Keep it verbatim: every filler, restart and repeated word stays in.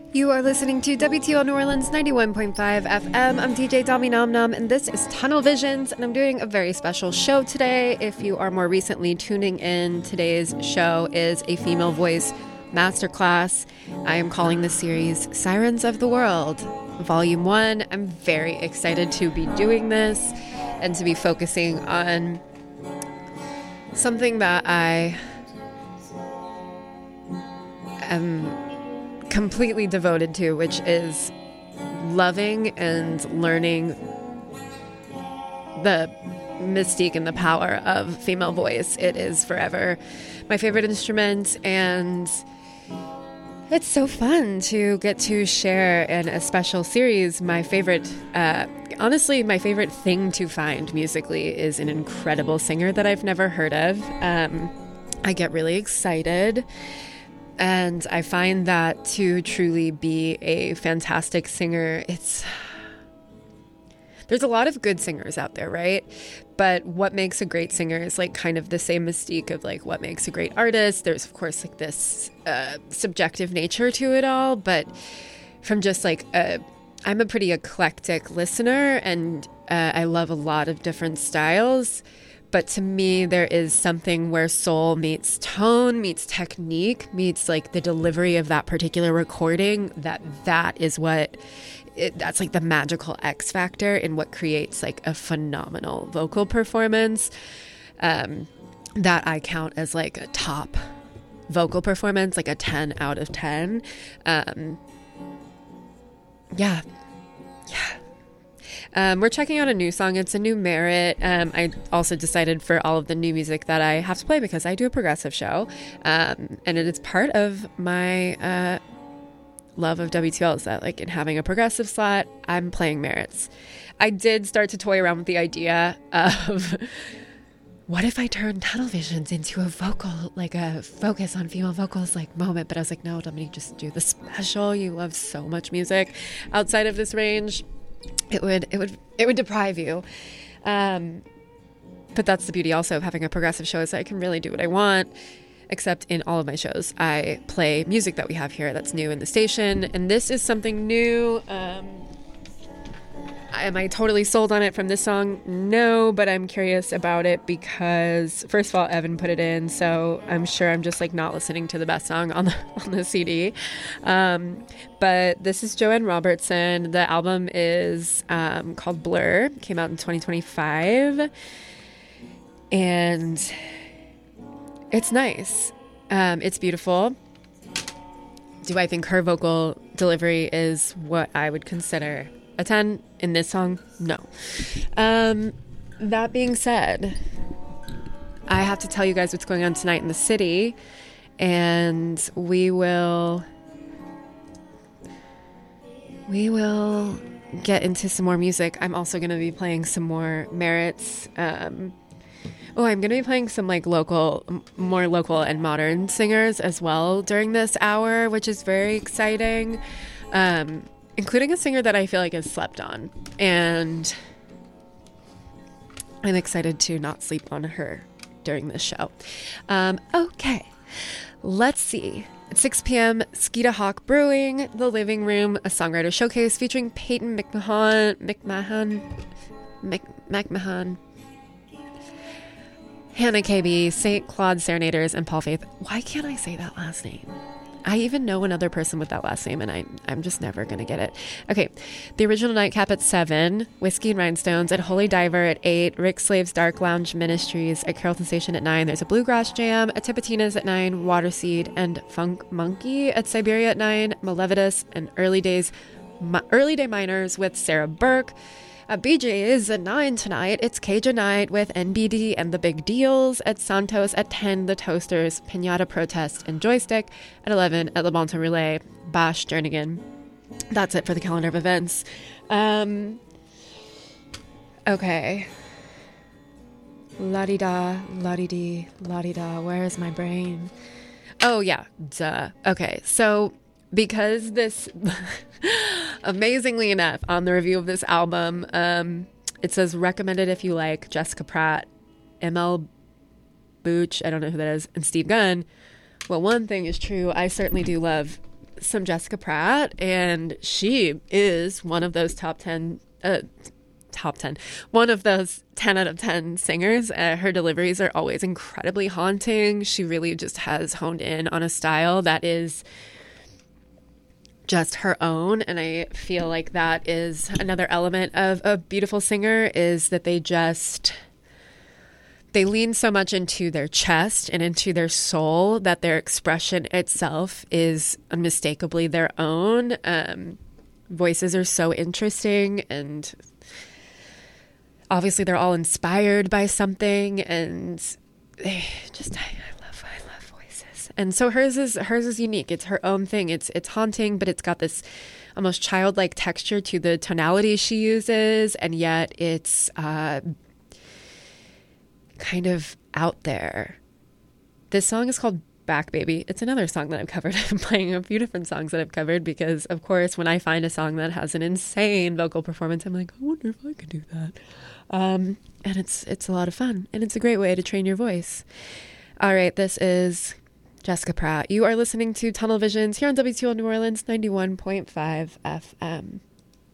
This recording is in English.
You are listening to W T O New Orleans ninety-one point five F M. I'm D J Dami Nom Nom, and this is Tunnel Visions, and I'm doing a very special show today. If you are more recently tuning in, today's show is a female voice masterclass. I am calling this series Sirens of the World, Volume one. I'm very excited to be doing this and to be focusing on something that I am completely devoted to, which is loving and learning the mystique and the power of female voice. It is forever my favorite instrument, and it's so fun to get to share in a special series. My favorite, uh, honestly, my favorite thing to find musically is an incredible singer that I've never heard of. Um, I get really excited. And I find that to truly be a fantastic singer, it's... There's a lot of good singers out there, right? But what makes a great singer is like kind of the same mystique of like what makes a great artist. There's, of course, like this uh, subjective nature to it all. But from just like a... I'm a pretty eclectic listener, and uh, I love a lot of different styles. But to me, there is something where soul meets tone, meets technique, meets like the delivery of that particular recording, that that is what, it, that's like the magical X factor in what creates like a phenomenal vocal performance um, that I count as like a top vocal performance, like a ten out of ten. Um, yeah, yeah. Um, we're checking out a new song. It's a new Merit. Um, I also decided for all of the new music that I have to play because I do a progressive show. Um, and it is part of my uh, love of W T L is that like in having a progressive slot, I'm playing Merits. I did start to toy around with the idea of what if I turn Tunnel Visions into a vocal, like a focus on female vocals like moment. But I was like, no, Dominique, just do the special. You love so much music outside of this range. It would, it would, it would deprive you. Um, but that's the beauty also of having a progressive show is that I can really do what I want, except in all of my shows, I play music that we have here that's new in the station. And this is something new. Um, am I totally sold on it from this song? No, but I'm curious about it because first of all, Evan put it in. So I'm sure I'm just like not listening to the best song on the, on the C D. Um, but this is Joanne Robertson. The album is um, called Blur. Came out in twenty twenty-five. And it's nice. Um, it's beautiful. Do I think her vocal delivery is what I would consider a ten in this song? No. Um, that being said, I have to tell you guys what's going on tonight in the city, and we will we will get into some more music. I'm also going to be playing some more Merits. Um, oh, I'm going to be playing some like local, more local and modern singers as well during this hour, which is very exciting. Um, including a singer that I feel like is slept on. And I'm excited to not sleep on her during this show. Um, okay, let's see. At six p.m., Skeeta Hawk Brewing, The Living Room, a songwriter showcase featuring Peyton McMahon, McMahon, Mc, McMahon, Hannah K B, Saint Claude Serenaders, and Paul Faith. Why can't I say that last name? I even know another person with that last name, and I, I'm just never going to get it. Okay, the original Nightcap at seven, Whiskey and Rhinestones at Holy Diver at eight, Rick Slave's Dark Lounge Ministries at Carrollton Station at nine, there's a Bluegrass Jam at Tipitina's at nine, Waterseed and Funk Monkey at Siberia at nine, Malevitus and Early Days, Early Day Miners with Sarah Burke. Uh, B J is at nine tonight. It's Cajun Night with N B D and the Big Deals. At Santos at ten, The Toasters, Pinata Protest, and Joystick. At eleven, at Le Bon Temps Relay, Bosch Jernigan. That's it for the calendar of events. Um, okay. La-di-da, la-di-dee, la-di-da. Where is my brain? Oh, yeah. Duh. Okay, so because this... amazingly enough, on the review of this album, um, it says recommended if you like Jessica Pratt, M L Booch, I don't know who that is, and Steve Gunn. Well, one thing is true. I certainly do love some Jessica Pratt, and she is one of those top ten, uh, top ten, one of those ten out of ten singers. Uh, her deliveries are always incredibly haunting. She really just has honed in on a style that is just her own. And I feel like that is another element of a beautiful singer, is that they just, they lean so much into their chest and into their soul that their expression itself is unmistakably their own. Um, voices are so interesting, and obviously they're all inspired by something, and they just, I, I love, I love voices. And so hers is, hers is unique. It's her own thing. It's, it's haunting, but it's got this almost childlike texture to the tonality she uses. And yet it's, uh, kind of out there. This song is called Back Baby. It's another song that I've covered. I'm playing a few different songs that I've covered because, of course, when I find a song that has an insane vocal performance, I'm like, I wonder if I could do that. Um, and it's it's a lot of fun, and it's a great way to train your voice. All right, this is Jessica Pratt. You are listening to Tunnel Visions here on W T O New Orleans ninety-one point five F M.